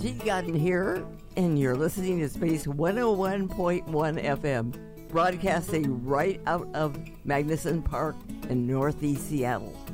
G. Godden here, and you're listening to Space 101.1 FM, broadcasting right out of Magnuson Park in Northeast Seattle.